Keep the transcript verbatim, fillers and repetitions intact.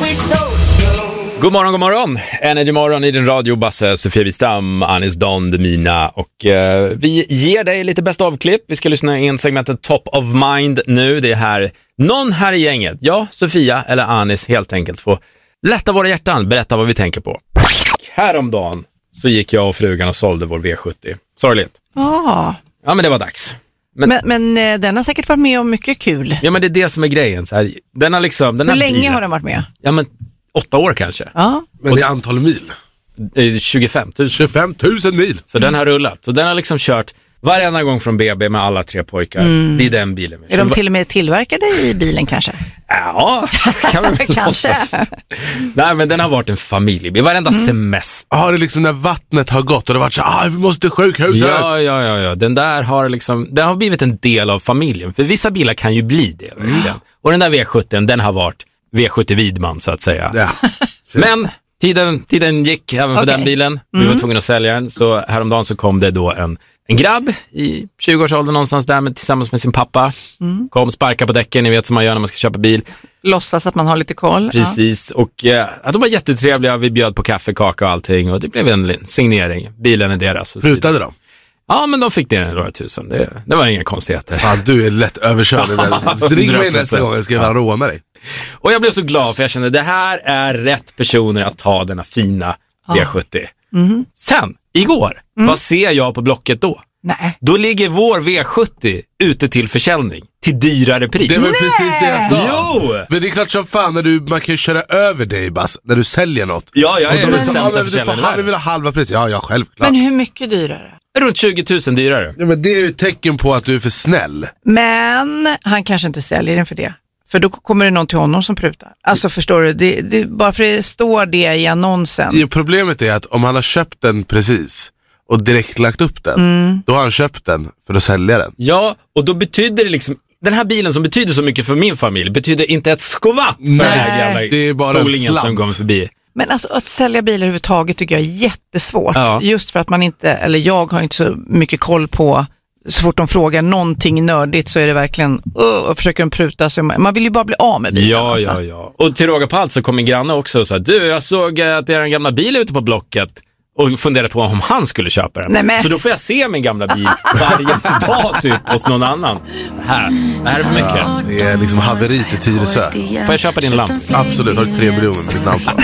God morgon, god morgon. Energy morgon i din radio, Basse, Sofia Wistam, Anis Don, Demina. Och eh, vi ger dig lite bäst avklipp. Vi ska lyssna in segmentet Top of Mind nu. Det är här, någon här i gänget, ja, Sofia eller Anis, helt enkelt få lätta våra hjärtan, berätta vad vi tänker på. Häromdagen så gick jag och frugan och sålde vår V sjuttio. Sorgligt. Ah. Ja, men det var dags. Men, men, men den har säkert varit med om mycket kul. Ja, men det är det som är grejen. Så här, den har liksom, den Hur här länge bilen, har den varit med? Ja, men åtta år kanske. Ja. Men det är antal mil. tjugofem tusen. tjugofem tusen mil. Så den har rullat. Så den har liksom kört varenda gång från B B med alla tre pojkar. Mm. Det är den bilen. Är de till och med tillverkade i bilen kanske? Ja, kan man väl kanske. Nej, men den har varit en familjebil. Varenda mm. semester. Har det liksom när vattnet har gått och det har varit så ah, vi måste till sjukhuset. Ja, ja, ja, ja. Den där har liksom, den har blivit en del av familjen. För vissa bilar kan ju bli det, verkligen. Mm. Och den där V sjuttio, den har varit V sjuttio Widman, så att säga. Ja. Men tiden, tiden gick även för okay. den bilen. Vi mm. var tvungna att sälja den. Så häromdagen så kom det då en, en grabb i tjugo-årsåldern någonstans där med, tillsammans med sin pappa. Mm. Kom, sparka på däcken, ni vet som man gör när man ska köpa bil. Låtsas att man har lite koll. Precis, ja. Och eh, de var jättetrevliga. Vi bjöd på kaffe, kaka och allting. Och det blev en signering. Bilen är deras. Prutade de? Ja, men de fick det några tusen. Det, det var inga konstigheter. Fan, du är lätt överkörd. Ring mig nästa gång, jag ska ja. råna dig. Och jag blev så glad för jag kände det här är rätt personer att ta denna fina ja. V sjuttio. Mm. Sen, igår, mm. vad ser jag på Blocket då? Nej. Då ligger vår V sjuttio ute till försäljning till dyrare pris. Det var precis det jag sa. Jo! Men det är klart som fan när du, man kan ju köra över dig, Bass, när du säljer något. Ja, jag är den sämsta försäljaren. Vi vill ha halva pris. Ja, ja, självklart. Men hur mycket dyrare? Runt tjugo tusen dyrare. Ja, men det är ju ett tecken på att du är för snäll. Men han kanske inte säljer den för det. För då kommer det någon till honom som prutar. Alltså förstår du, det, det, bara för det står det i annonsen. Ja, problemet är att om han har köpt den precis och direkt lagt upp den, mm. då har han köpt den för att sälja den. Ja, och då betyder det liksom, den här bilen som betyder så mycket för min familj betyder inte ett skvatt för den här jävla det är bara stolingen som kommer förbi. Men alltså att sälja bilar överhuvudtaget tycker jag är jättesvårt. Ja. Just för att man inte, eller jag har inte så mycket koll på, så fort de frågar någonting nördigt så är det verkligen, uh, och försöker de pruta sig. Man vill ju bara bli av med bilen. Ja, alltså. ja, ja. Och till råga på allt så kom min granne också och sa, du, jag såg att det är en gamla bil ute på Blocket. Och funderade på om han skulle köpa den. Nej, men... Så då får jag se min gamla bil varje dag typ hos någon annan. Här, det här är för mycket. Ja, det är liksom haverit i Tyresö. Får jag köpa din lamp? Absolut, har du tre miljoner med ditt namn på.